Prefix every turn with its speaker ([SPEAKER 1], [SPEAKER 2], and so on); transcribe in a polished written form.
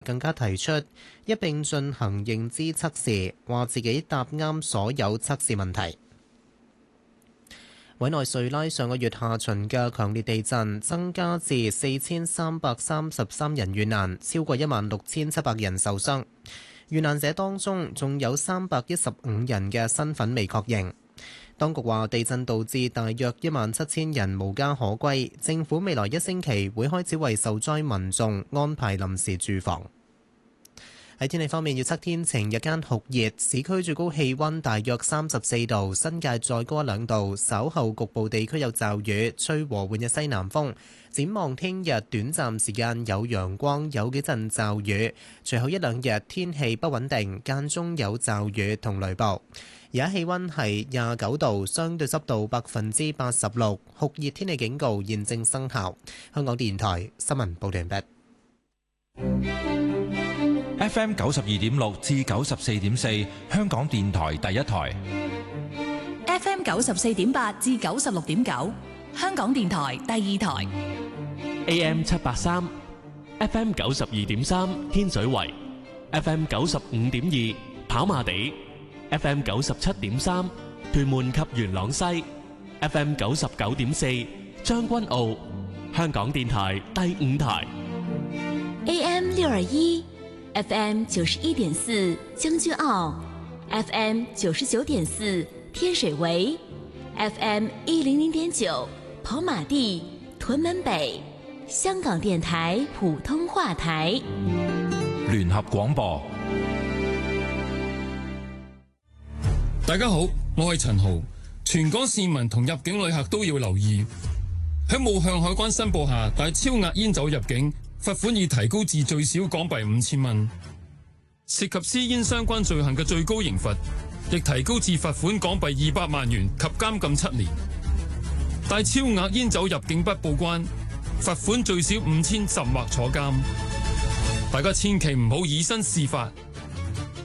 [SPEAKER 1] 更加提出一並進行認知測試，話自己答啱所有測試問題。委內瑞拉上個月下旬嘅強烈地震增加至4333人遇難，超過16700人受傷。遇難者當中仲有315人嘅身份未確認。當局話地震導致大約17000人無家可歸，政府未來1星期會開始為受災民眾安排臨時住房。喺天氣方面，預測天晴，日間酷熱，市區最高氣溫大約34度，新界再高1-2度。稍後局部地區有驟雨，吹和緩嘅西南風。展望聽日短暫時間有陽光，有幾陣驟雨。隨後1-2日天氣不穩定，間中有驟雨同雷暴。而家氣溫係29度，相對濕度86%，酷熱天氣警告現正生效。香港電台新聞報道完畢。
[SPEAKER 2] FM 92.6至94.4，香港電台第一台。
[SPEAKER 3] FM 94.8至96.9，香港電台第二台。
[SPEAKER 4] AM 783 FM 92.3，天水圍。FM 95.2，跑馬地。FM 97.3，屯門及元朗西。FM 99.4，將軍澳。香港電台第五台。
[SPEAKER 3] AM 621。FM 91.4將軍澳 ，FM 99.4天水圍 ，FM 100.9跑馬地屯門北，香港電台普通話台。
[SPEAKER 2] 聯合廣播。
[SPEAKER 5] 大家好，我係陳豪，全港市民同入境旅客都要留意，喺冇向海關申報下帶超額煙酒入境，罰款已提高至最少港幣5000蚊，涉及私煙相關罪行嘅最高刑罰亦提高至罰款港幣200萬元及監禁7年。帶超額煙酒入境不報關，罰款最少5000甚或坐監。大家千祈唔好以身試法。